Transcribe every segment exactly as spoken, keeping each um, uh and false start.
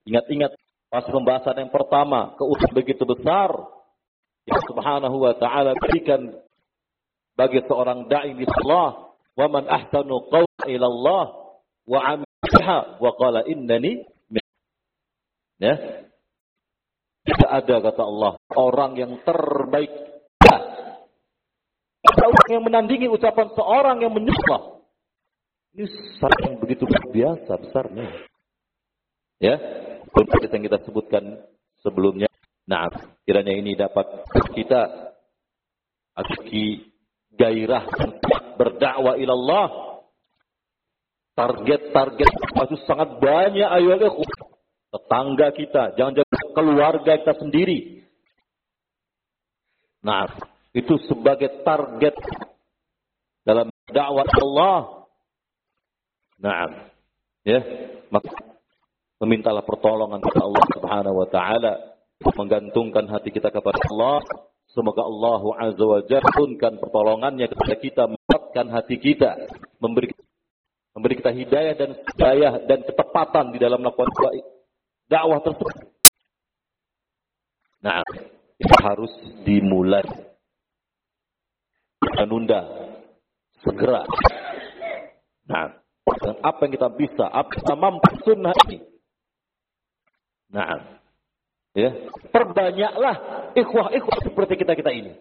Ingat-ingat pas pembahasan yang pertama, keutamaan begitu besar yang Subhanahu wa taala berikan bagi seorang dai di Allah, wa man ahsanu qawlan ila Allah wa amila wa qala innani min. Ya. Tidak ada, kata Allah, orang yang terbaik. Ada orang yang menandingi ucapan seorang yang menyembah. Ini syarat yang begitu biasa besarnya. Ya, seperti yang kita sebutkan sebelumnya. Nah, kiranya ini dapat kita aki gairah berdakwah ilallah. Target-target itu sangat banyak, ayo tetangga kita, jangan-jangan keluarga kita sendiri. Nah, itu sebagai target dalam dakwah Allah. Nah, ya, maka memintalah pertolongan kepada Allah Subhanahu wa taala, menggantungkan hati kita kepada Allah. Semoga Allah Azza wa Jalla turunkan pertolongannya kepada kita, menguatkan hati kita, memberi memberi kita hidayah dan hidayah dan ketepatan di dalam melakukan dakwah tersebut. Nah, itu harus dimulai. Menunda segera. Nah, dan apa yang kita bisa, apa yang kita mampu sunnah ini. Nah, ya, perbanyaklah ikhwah-ikhwah seperti kita-kita ini.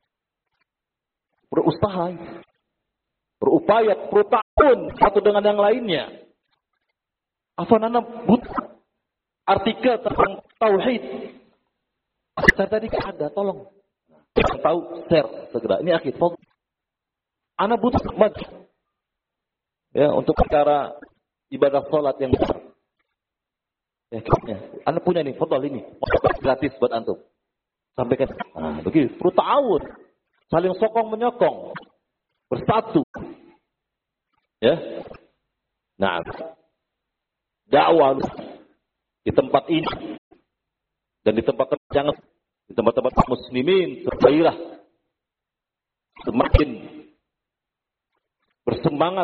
Berusaha, berupaya, bertahun satu dengan yang lainnya. Afanana butuh artikel tentang tauhid. Saya tadi ada, tolong. Yang tahu share segera. Ini akhir. Ana butuh maju. Ya, untuk perkara ibadah salat yang besar. Ya, kayaknya. Anda punya nih, fadhal ini. Gratis buat antum. Sampaikan. Nah, begitu. Perlu ta'awun. Saling sokong menyokong. Bersatu. Ya. Nah. Dakwah di tempat ini. Dan di tempat jangan di tempat-tempat muslimin bergairah. Semakin bersemangat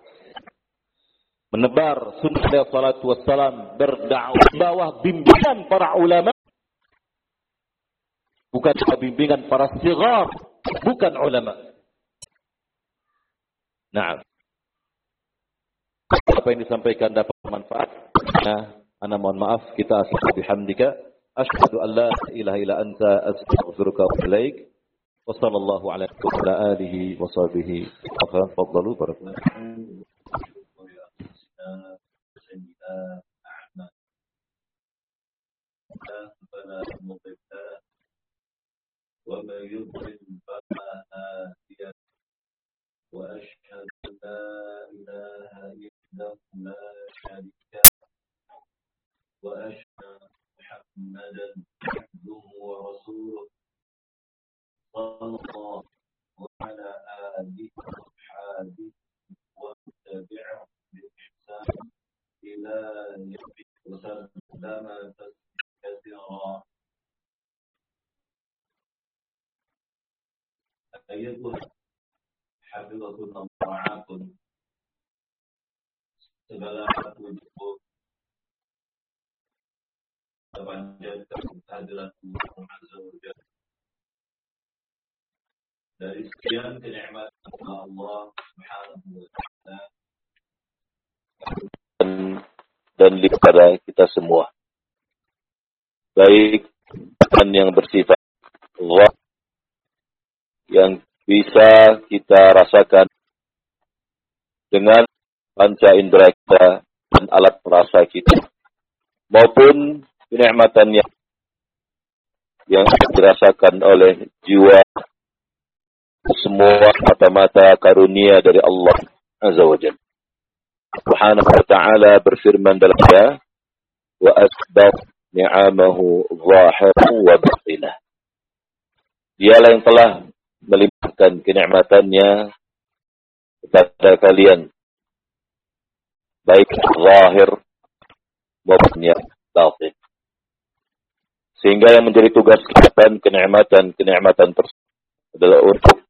menebar sunnah Nabi sallallahu alaihi wasallam, berdakwah bawah bimbingan para ulama, bukan bimbingan para sigar, bukan ulama. Nah, apa yang disampaikan dapat bermanfaat. Nah, ana mohon maaf, kita asyhadu bihamdika asyhadu an la ilaha illa anta astaghfiruka wa atubu ilaik. Wa sallallahu ala alihi wa sahbihi. Tafadhalu barakallahu. سيئات أعمالنا فلا مضل له ومن يضلل فلا هادي له وأشهد أن لا إله إلا الله لا شريك له وأشهد محمدا عبده ورسوله صلى الله على آله وصحبه وتبعه بإحسان إلى يوم وسلم كثيرا. أيها حفظكم ورعاكم segala wujud panjatkan kehadiran Allah Azza wa Jalla. Dari sekian kenikmatan Allah Subhanahu wa taala dan kepada kita semua, baik yang bersifat Allah yang bisa kita rasakan dengan panca indera kita dan alat perasa kita, maupun kenikmatan yang yang dirasakan oleh jiwa, semua mata-mata karunia dari Allah Azza wa Jalla. Subhanahu wa ta'ala berfirman dalam ayat, wa asbab ni'amahu zahirah wa batinah. Dialah yang telah melimpahkan kenikmatannya kepada kalian, baik zahir maupun yang batin. Sehingga yang menjadi tugas kita kenikmatan-kenikmatan tersebut adalah untuk